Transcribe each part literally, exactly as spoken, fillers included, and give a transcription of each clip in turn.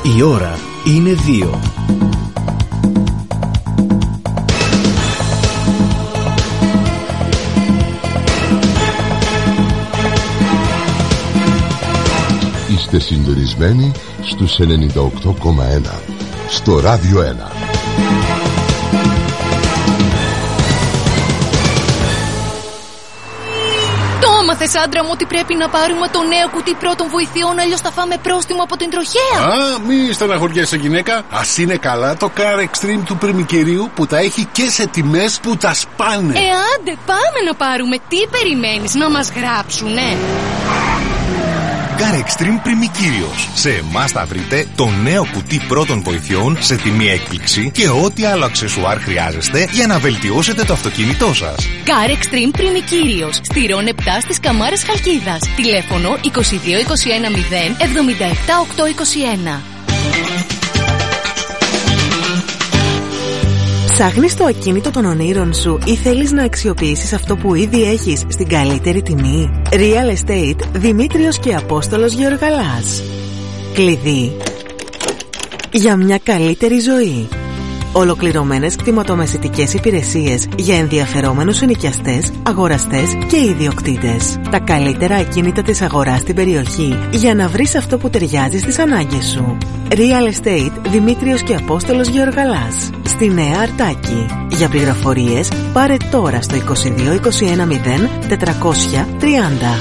Η ώρα είναι δύο. Είστε συντονισμένοι στους ενενήντα οκτώ κόμμα ένα στο Ράδιο ένα. Μάθες, άντρα μου, ότι πρέπει να πάρουμε το νέο κουτί πρώτων βοηθειών, αλλιώς θα φάμε πρόστιμο από την τροχέα. Α, μη στεναχωριέσαι, γυναίκα. Ας είναι καλά το Car Extreme του Πριμικυρίου που τα έχει και σε τιμές που τα σπάνε. Ε, άντε, πάμε να πάρουμε. Τι περιμένεις, να μας γράψουνε? Car Extreme Πριμικύριος. Σε εμάς θα βρείτε το νέο κουτί πρώτων βοηθειών σε τιμή έκπληξη και ό,τι άλλο αξεσουάρ χρειάζεστε για να βελτιώσετε το αυτοκίνητό σας. Car Extreme Πριμικύριος. Στη Ρόν επτά στις Καμάρες Χαλκίδας. Τηλέφωνο είκοσι δύο είκοσι ένα μηδέν εβδομήντα επτά οκτακόσια είκοσι ένα. Ψάχνεις το ακίνητο των ονείρων σου ή θέλεις να αξιοποιήσεις αυτό που ήδη έχεις στην καλύτερη τιμή? Real Estate Δημήτριος και Απόστολος Γεωργαλάς. Κλειδί για μια καλύτερη ζωή. Ολοκληρωμένες κτηματομεσητικές υπηρεσίες για ενδιαφερόμενους ενοικιαστές, αγοραστές και ιδιοκτήτες. Τα καλύτερα ακίνητα της αγοράς στην περιοχή για να βρεις αυτό που ταιριάζει στις ανάγκες σου. Real Estate Δημήτριος και Απόστολος Γεωργαλάς. Στη Νέα Αρτάκη. Για πληροφορίες πάρε τώρα στο είκοσι δύο είκοσι ένα μηδέν τετρακόσια τριάντα.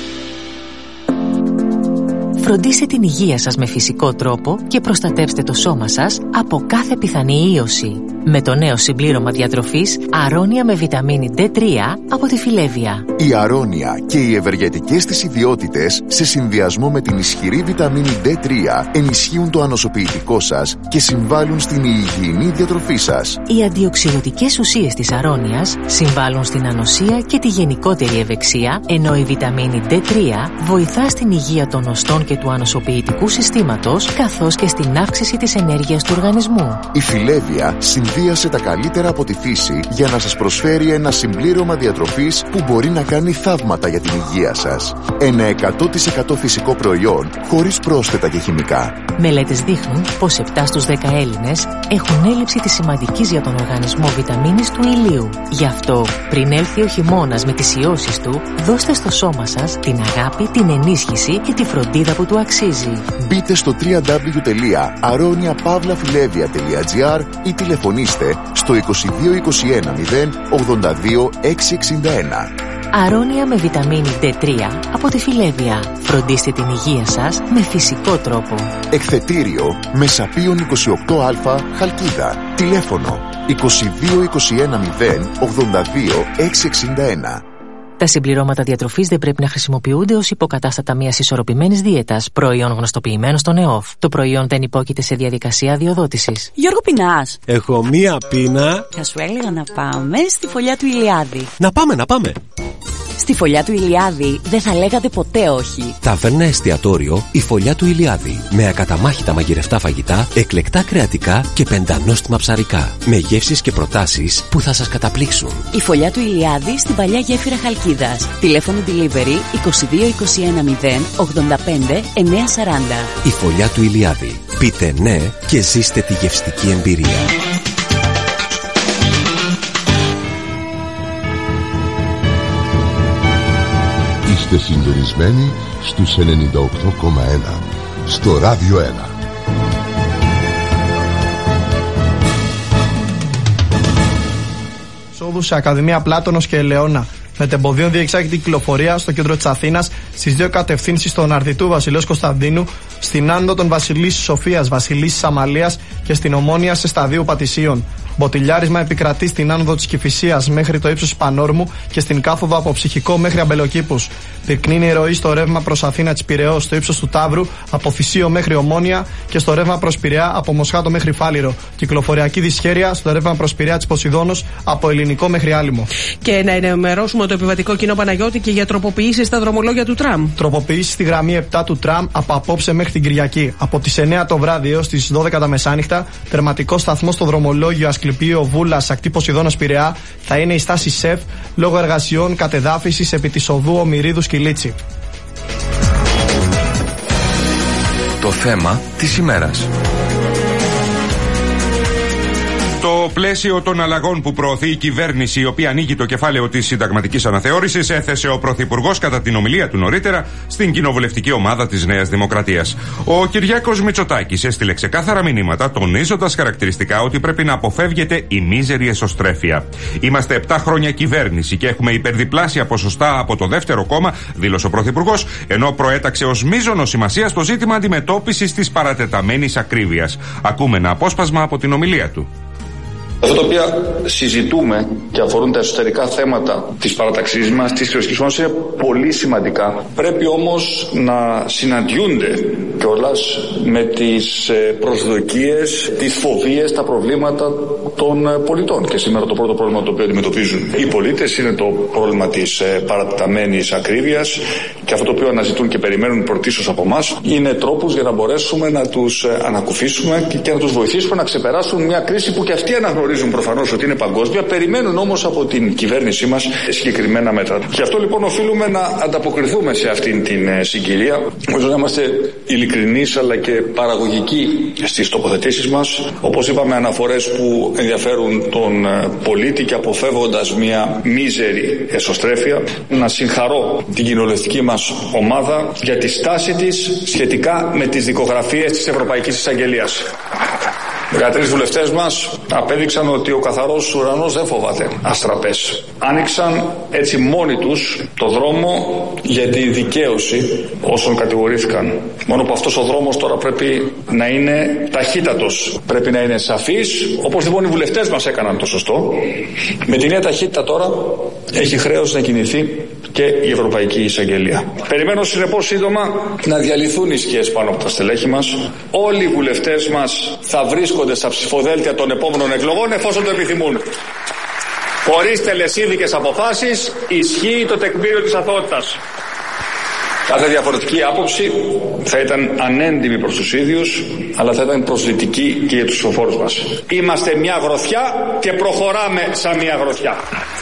Φροντίστε την υγεία σας με φυσικό τρόπο και προστατεύστε το σώμα σας από κάθε πιθανή ίωση. Με το νέο συμπλήρωμα διατροφής Αρώνια με βιταμίνη ντι τρία από τη Φιλέβια. Η Αρώνια και οι ευεργετικές της ιδιότητες σε συνδυασμό με την ισχυρή βιταμίνη ντι τρία ενισχύουν το ανοσοποιητικό σας και συμβάλλουν στην υγιεινή διατροφή σας. Οι αντιοξυδοτικές ουσίες της Αρώνιας συμβάλλουν στην ανοσία και τη γενικότερη ευεξία, ενώ η βιταμίνη ντι τρία βοηθά στην υγεία των οστών και του ανοσοποιητικού συστήματος, καθώς και στην αύξηση της ενέργειας του οργανισμού. Η Φιλέβια συνδύασε τα καλύτερα από τη φύση για να σας προσφέρει ένα συμπλήρωμα διατροφής που μπορεί να κάνει θαύματα για την υγεία σας. Ένα εκατό τοις εκατό φυσικό προϊόν, χωρίς πρόσθετα και χημικά. Μελέτες δείχνουν πως επτά στους δέκα Έλληνες έχουν έλλειψη της σημαντικής για τον οργανισμό βιταμίνης του ηλίου. Γι' αυτό, πριν έλθει ο χειμώνας με τις ιώσεις του, δώστε στο σώμα σας την αγάπη, την ενίσχυση και τη φροντίδα που του αξίζει. Μπείτε στο double-u double-u double-u τελεία αρώνια παύλα φιλέβια τελεία τζι άρ ή τηλεφωνήστε στο είκοσι δύο είκοσι ένα μηδέν ογδόντα δύο εξακόσια εξήντα ένα. Αρώνια με βιταμίνη ντι τρία από τη Φιλέβια. Φροντίστε την υγεία σας με φυσικό τρόπο. Εκθετήριο Μεσαπίων είκοσι οκτώ Α Χαλκίδα. Τηλέφωνο είκοσι δύο είκοσι ένα μηδέν ογδόντα δύο εξακόσια εξήντα ένα. Τα συμπληρώματα διατροφής δεν πρέπει να χρησιμοποιούνται ως υποκατάστατα μιας ισορροπημένης δίαιτας, προϊόν γνωστοποιημένο στον ΕΟΦ. Το προϊόν δεν υπόκειται σε διαδικασία αδειοδότησης. Γιώργο, πεινάς? Έχω μία πείνα. Θα σου έλεγα να πάμε στη φωλιά του Ηλιάδη. Να πάμε, να πάμε. Στη φωλιά του Ηλιάδη δεν θα λέγατε ποτέ όχι. Ταβέρνα εστιατόριο η φωλιά του Ηλιάδη. Με ακαταμάχητα μαγειρευτά φαγητά, εκλεκτά κρεατικά και πεντανόστιμα ψαρικά. Με γεύσεις και προτάσεις που θα σας καταπλήξουν. Η φωλιά του Ηλιάδη στην παλιά γέφυρα Χαλκίδας. Τηλέφωνο delivery είκοσι δύο είκοσι ένα μηδέν ογδόντα πέντε εννιακόσια σαράντα. Η φωλιά του Ηλιάδη. Πείτε ναι και ζήστε τη γευστική εμπειρία. Είστε συντονισμένοι στους ενενήντα οκτώ κόμμα ένα στο Ράδιο ένα. Σόδου σε Ακαδημία Πλάτωνος και Ελαιώνα. Μετεμποδίων διεξάγεται η κυκλοφορία στο κέντρο της Αθήνας στις δύο κατευθύνσεις στον Αρδιτού Βασιλέως Κωνσταντίνου, στην Άντο των Βασιλίσης Σοφίας, Βασιλίσης Αμαλίας και στην Ομόνια σε σταδίου Πατησίων. Μποτιλιάρισμα επικρατεί στην άνοδο της Κηφισίας μέχρι το ύψος της Πανόρμου και στην κάθοδο από Ψυχικό μέχρι Αμπελοκήπους. Πυκνή η ροή στο ρεύμα προς Αθήνα της Πειραιώς στο ύψος του Ταύρου, από Θησίο μέχρι Ομόνια και στο ρεύμα προς Πειραιά από Μοσχάτο μέχρι Φάληρο. Κυκλοφοριακή δυσχέρεια στο ρεύμα προς Πειραιά της Ποσειδώνος από Ελληνικό μέχρι Άλυμο. Και να ενημερώσουμε το επιβατικό κοινό, Παναγιώτη, και για τροποποιήσεις στα δρομολόγια του τραμ. Τροποποιήσεις στη γραμμή επτά του τραμ από απόψε μέχρι την Κυριακή. Από τις εννιά το βράδυ έως τις δώδεκα τα μεσάνυχτα, τερματικό σταθμό στο δρομολόγιο Ασκληπείο Βούλας Ακτή Ποσειδώνος Πειραιά θα είναι η στάση ΣΕΦ λόγω εργασιών κατεδάφισης επί της οδού Ομηρίδου Σκυλίτσι. Το θέμα της ημέρας. Το πλαίσιο των αλλαγών που προωθεί η κυβέρνηση, η οποία ανοίγει το κεφάλαιο της συνταγματικής αναθεώρησης, έθεσε ο Πρωθυπουργός κατά την ομιλία του νωρίτερα στην κοινοβουλευτική ομάδα της Νέας Δημοκρατίας. Ο Κυριάκος Μητσοτάκης έστειλε ξεκάθαρα μηνύματα, τονίζοντας χαρακτηριστικά ότι πρέπει να αποφεύγεται η μίζερη εσωστρέφεια. Είμαστε επτά χρόνια κυβέρνηση και έχουμε υπερδιπλάσια ποσοστά από το δεύτερο κόμμα, δήλωσε ο Πρωθυπουργός, ενώ προέταξε ως μείζωνο σημασία το ζήτημα αντιμετώπισης της παρατεταμένης ακρίβειας. Ακούμε ένα απόσπασμα από την ομιλία του. Αυτά τα οποία συζητούμε και αφορούν τα εσωτερικά θέματα της παραταξής μας, της θρησκείας μας, είναι πολύ σημαντικά. Πρέπει όμως να συναντιούνται κιόλας με τις προσδοκίες, τις φοβίες, τα προβλήματα των πολιτών. Και σήμερα το πρώτο πρόβλημα το οποίο αντιμετωπίζουν οι πολίτες είναι το πρόβλημα της παρατεταμένης ακρίβειας, και αυτό το οποίο αναζητούν και περιμένουν πρωτίστως από εμάς είναι τρόπους για να μπορέσουμε να τους ανακουφίσουμε και να τους βοηθήσουμε να ξεπεράσουν μια κρίση που και αυτοί αναγνωρίζουν. Γνωρίζουν προφανώς ότι είναι παγκόσμια, περιμένουν όμως από την κυβέρνησή μας συγκεκριμένα μέτρα. Γι' αυτό λοιπόν οφείλουμε να ανταποκριθούμε σε αυτήν την συγκυρία, ώστε να είμαστε ειλικρινείς αλλά και παραγωγικοί στις τοποθετήσεις μας. Όπως είπαμε, αναφορές που ενδιαφέρουν τον πολίτη και αποφεύγοντας μια μίζερη εσωστρέφεια. Να συγχαρώ την κοινοβουλευτική μας ομάδα για τη στάση της σχετικά με τις δικογραφίες της Ευρωπαϊκής Εισαγγελίας. δεκατρείς βουλευτές μας απέδειξαν ότι ο καθαρός ουρανός δεν φοβάται αστραπές. Άνοιξαν έτσι μόνοι τους το δρόμο για τη δικαίωση όσων κατηγορήθηκαν. Μόνο που αυτός ο δρόμος τώρα πρέπει να είναι ταχύτατος. Πρέπει να είναι σαφής, όπως λοιπόν οι βουλευτές μας έκαναν το σωστό. Με την νέα ταχύτητα τώρα έχει χρέος να κινηθεί και η Ευρωπαϊκή Εισαγγελία. Περιμένω συνεπώς σύντομα να διαλυθούν οι σκιές πάνω από τα στελέχη μας. Όλοι οι βουλευτές μας θα βρίσκονται στα ψηφοδέλτια των επόμενων εκλογών εφόσον το επιθυμούν. Χωρίς τελεσίδικες αποφάσεις ισχύει το τεκμήριο της αθωότητας. Κάθε διαφορετική άποψη θα ήταν ανέντιμη προς τους ίδιους, αλλά θα ήταν προσλητική και για τους ψηφοφόρους μας. Είμαστε μια γροθιά και προχωράμε σαν μια γροθιά.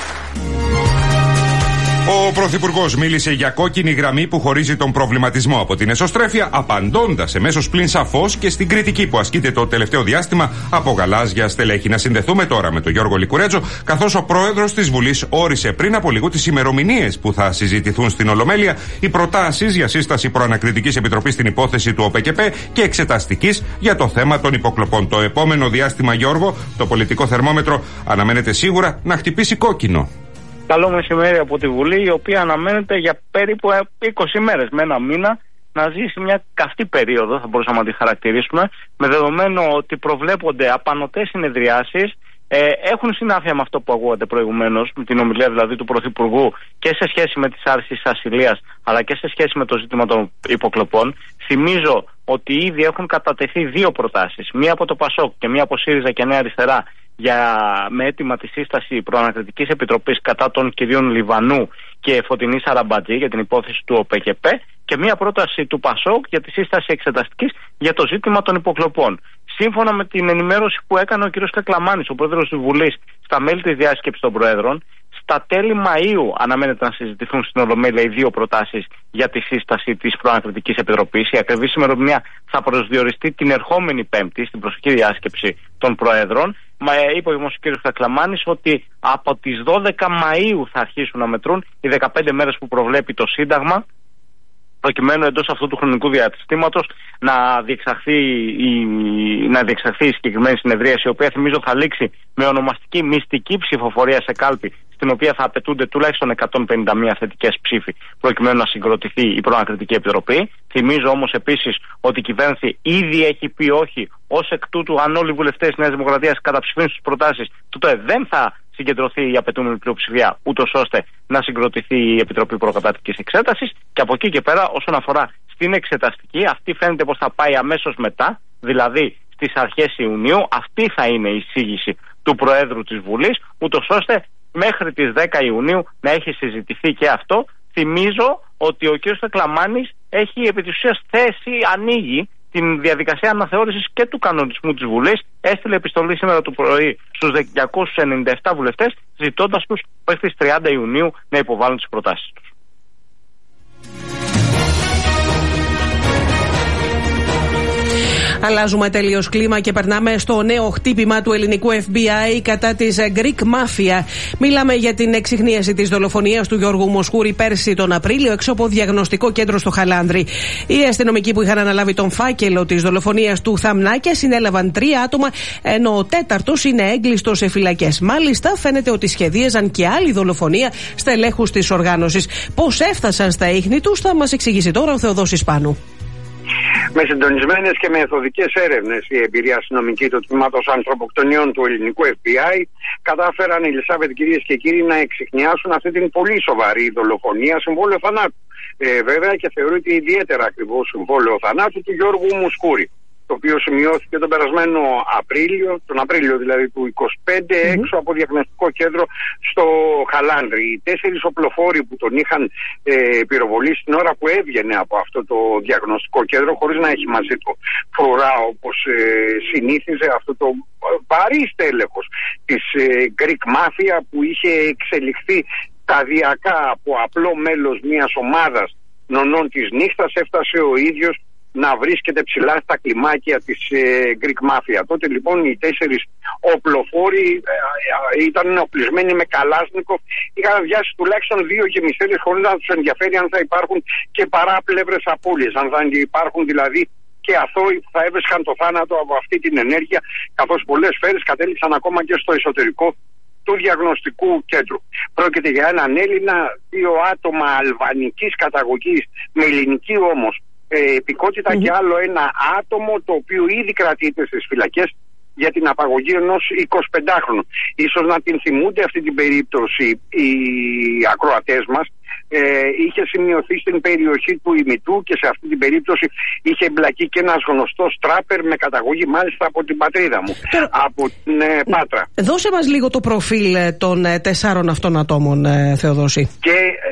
Ο Πρωθυπουργός μίλησε για κόκκινη γραμμή που χωρίζει τον προβληματισμό από την εσωστρέφεια, απαντώντας εμέσως πλην σαφώς και στην κριτική που ασκείται το τελευταίο διάστημα από γαλάζια στελέχη. Να συνδεθούμε τώρα με τον Γιώργο Λικουρέτζο, καθώς ο πρόεδρος της Βουλής όρισε πριν από λίγο τις ημερομηνίες που θα συζητηθούν στην Ολομέλεια οι προτάσεις για σύσταση προανακριτικής επιτροπής στην υπόθεση του ΟΠΕΚΕΠΕ και εξεταστικής για το θέμα των υποκλοπών. Το επόμενο διάστημα, Γιώργο, το πολιτικό θερμόμετρο αναμένεται σίγουρα να χτυπήσει κόκκινο. Καλό μεσημέρι από τη Βουλή, η οποία αναμένεται για περίπου είκοσι μέρες με ένα μήνα να ζήσει μια καυτή περίοδο, θα μπορούσαμε να τη χαρακτηρίσουμε, με δεδομένο ότι προβλέπονται απανωτές συνεδριάσεις, ε, έχουν συνάφεια με αυτό που ακούγατε προηγουμένως, με την ομιλία δηλαδή του Πρωθυπουργού και σε σχέση με τις άρσεις ασυλίας, αλλά και σε σχέση με το ζήτημα των υποκλοπών. Θυμίζω ότι ήδη έχουν κατατεθεί δύο προτάσεις, μία από το ΠΑΣΟΚ και μία από ΣΥΡΙΖΑ και Νέα Αριστερά, για, με αίτημα τη σύσταση προανακριτικής επιτροπής κατά των κυρίων Λιβανού και Φωτεινής Αραμπατζή για την υπόθεση του ΟΠΕΚΕΠΕ, και μία πρόταση του ΠΑΣΟΚ για τη σύσταση εξεταστικής για το ζήτημα των υποκλοπών. Σύμφωνα με την ενημέρωση που έκανε ο κ. Κακλαμάνης, ο πρόεδρος της Βουλής, στα μέλη της διάσκεψης των Προέδρων, στα τέλη Μαΐου αναμένεται να συζητηθούν στην Ολομέλεια οι δύο προτάσεις για τη σύσταση της προανακριτικής επιτροπής. Η ακριβής ημερομηνία θα προσδιοριστεί την ερχόμενη Πέμπτη στην προσεχή διάσκεψη των Προέδρων. Μα είπε όμως ο κ. Κακλαμάνης ότι από τις δώδεκα Μαΐου θα αρχίσουν να μετρούν οι δεκαπέντε μέρες που προβλέπει το Σύνταγμα, προκειμένου εντός αυτού του χρονικού διαστήματος να διεξαχθεί η, να διεξαχθεί η συγκεκριμένη συνεδρίαση, η οποία θυμίζω θα λήξει με ονομαστική μυστική ψηφοφορία σε κάλπη, στην οποία θα απαιτούνται τουλάχιστον εκατόν πενήντα μία θετικές ψήφοι, προκειμένου να συγκροτηθεί η προανακριτική επιτροπή. Θυμίζω όμως επίσης ότι η κυβέρνηση ήδη έχει πει όχι, ως εκ τούτου, αν όλοι οι βουλευτές της Νέας Δημοκρατίας καταψηφίσουν τις προτάσεις, τότε δεν θα συγκεντρωθεί η απαιτούμενη πλειοψηφία, ούτως ώστε να συγκροτηθεί η Επιτροπή Προκαταρκτικής Εξέτασης. Και από εκεί και πέρα, όσον αφορά στην εξεταστική, αυτή φαίνεται πως θα πάει αμέσως μετά, δηλαδή στις αρχές Ιουνίου. Αυτή θα είναι η εισήγηση του Προέδρου της Βουλής, ούτως ώστε μέχρι τις δέκα Ιουνίου να έχει συζητηθεί και αυτό. Θυμίζω ότι ο κ. Κακλαμάνης έχει επί της ουσίας θέση, ανοίγει την διαδικασία αναθεώρησης και του κανονισμού της Βουλής. Έστειλε επιστολή σήμερα το πρωί στους διακόσιους ενενήντα επτά βουλευτές, ζητώντας τους μέχρι τις τριάντα Ιουνίου να υποβάλουν τις προτάσεις τους. Αλλάζουμε τελείως κλίμα και περνάμε στο νέο χτύπημα του ελληνικού εφ μπι άι κατά της Greek Mafia. Μιλάμε για την εξιχνίαση της δολοφονίας του Γιώργου Μοσχούρη πέρσι τον Απρίλιο έξω από διαγνωστικό κέντρο στο Χαλάνδρι. Οι αστυνομικοί που είχαν αναλάβει τον φάκελο της δολοφονίας του Θαμνάκια συνέλαβαν τρία άτομα, ενώ ο τέταρτος είναι έγκλειστος σε φυλακές. Μάλιστα, φαίνεται ότι σχεδίαζαν και άλλη δολοφονία στελέχους της οργάνωσης. Πώς έφτασαν στα ίχνη τους θα μας εξηγήσει τώρα ο Θεοδόσης Πάνου. Με συντονισμένες και μεθοδικές έρευνες, η εμπειρία αστυνομική του τμήματος ανθρωποκτονιών του ελληνικού εφ μπι άι κατάφεραν οι Ελισάβετ, κυρίες και κύριοι, να εξιχνιάσουν αυτή την πολύ σοβαρή δολοφονία, συμβόλαιο θανάτου. Ε, βέβαια, και θεωρείται ιδιαίτερα ακριβό συμβόλαιο θανάτου του Γιώργου Μοσχούρη, το οποίο σημειώθηκε τον περασμένο Απρίλιο, τον Απρίλιο δηλαδή του είκοσι πέντε, mm-hmm. έξω από διαγνωστικό κέντρο στο Χαλάνδρι. Οι τέσσερις οπλοφόροι που τον είχαν ε, πυροβολήσει την ώρα που έβγαινε από αυτό το διαγνωστικό κέντρο, χωρίς να έχει μαζί του φρουρά όπως ε, συνήθιζε, αυτό το βαρύ στέλεχος της ε, Greek Mafia που είχε εξελιχθεί σταδιακά από απλό μέλος μιας ομάδας νονών της νύχτας, έφτασε ο ίδιος να βρίσκεται ψηλά στα κλιμάκια της ε, Greek Mafia. Τότε λοιπόν οι τέσσερις οπλοφόροι ε, ε, ήταν οπλισμένοι με καλάσνικοφ, είχαν αδειάσει τουλάχιστον δύο γεμιστέρες χωρίς να τους ενδιαφέρει αν θα υπάρχουν και παράπλευρες απώλειες, αν θα υπάρχουν δηλαδή και αθώοι που θα έβρισκαν το θάνατο από αυτή την ενέργεια, καθώς πολλές σφαίρες κατέληξαν ακόμα και στο εσωτερικό του διαγνωστικού κέντρου. Πρόκειται για έναν Έλληνα, δύο άτομα αλβανικής καταγωγής με ελληνική όμως Ε, επικότητα mm-hmm. και άλλο ένα άτομο το οποίο ήδη κρατείται στις φυλακές για την απαγωγή ενός εικοσιπεντάχρονου. Ίσως να την θυμούνται αυτή την περίπτωση οι ακροατές μας. Ε, είχε σημειωθεί στην περιοχή του Ημιτού και σε αυτή την περίπτωση είχε εμπλακεί και ένας γνωστός τράπερ με καταγωγή μάλιστα από την πατρίδα μου, Τώρα, από την ε, Πάτρα. Δώσε μας λίγο το προφίλ των ε, τεσσάρων αυτών ατόμων, ε, Θεοδόση. Και ε,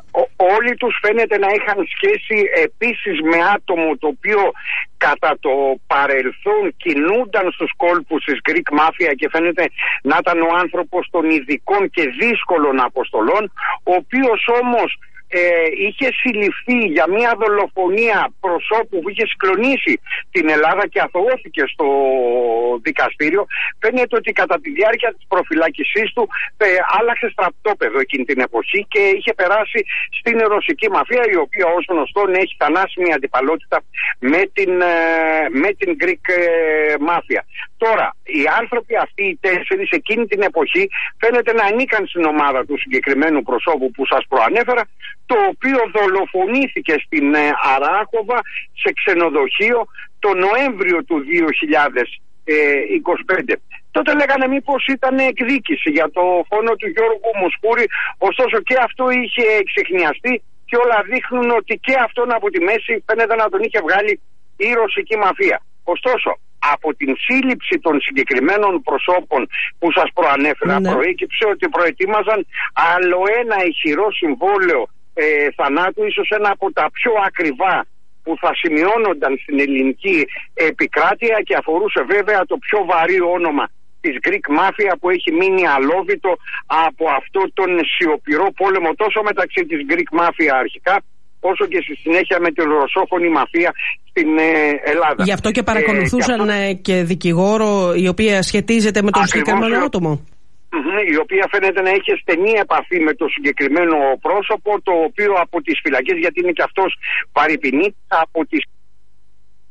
όλοι τους φαίνεται να είχαν σχέση επίσης με άτομο το οποίο κατά το παρελθόν κινούνταν στους κόλπους της Greek Mafia και φαίνεται να ήταν ο άνθρωπος των ειδικών και δύσκολων αποστολών, ο οποίος όμως ε, είχε συλληφθεί για μια δολοφονία προσώπου που είχε σκλονίσει την Ελλάδα και αθωώθηκε στο δικαστήριο. Φαίνεται ότι κατά τη διάρκεια της προφυλάκησής του ε, άλλαξε στρατόπεδο εκείνη την εποχή και είχε περάσει στην ρωσική μαφία, η οποία ως γνωστόν έχει θανάσιμη αντιπαλότητα με την, ε, με την Greek ε, Mafia. Τώρα, οι άνθρωποι αυτοί οι τέσσερις εκείνη την εποχή φαίνεται να ανήκαν στην ομάδα του συγκεκριμένου προσώπου που σας προανέφερα, το οποίο δολοφονήθηκε στην ε, Αράχοβα σε ξενοδοχείο το Νοέμβριο του δύο χιλιάδες είκοσι πέντε. Τότε λέγανε μήπως ήταν εκδίκηση για το φόνο του Γιώργου Μοσχούρη, ωστόσο και αυτό είχε εξεχνιαστεί και όλα δείχνουν ότι και αυτόν από τη μέση φαίνεται να τον είχε βγάλει η ρωσική μαφία. Ωστόσο, από την σύλληψη των συγκεκριμένων προσώπων που σας προανέφερα, ναι, προέκυψε ότι προετοίμαζαν άλλο ένα ηχηρό συμβόλαιο ε, θανάτου, ίσως ένα από τα πιο ακριβά που θα σημειώνονταν στην ελληνική επικράτεια και αφορούσε βέβαια το πιο βαρύ όνομα της Greek Mafia που έχει μείνει αλόβητο από αυτό τον σιωπηρό πόλεμο τόσο μεταξύ της Greek Mafia αρχικά όσο και στη συνέχεια με την ρωσόφωνη μαφία στην ε, Ελλάδα. Γι' αυτό και παρακολουθούσαν ε, και, αυτό... και δικηγόρο η οποία σχετίζεται με τον συγκεκριμένο άτομο. Η οποία φαίνεται να είχε στενή επαφή με το συγκεκριμένο πρόσωπο, το οποίο από τις φυλακές, γιατί είναι και αυτός παρυπηνή, από τις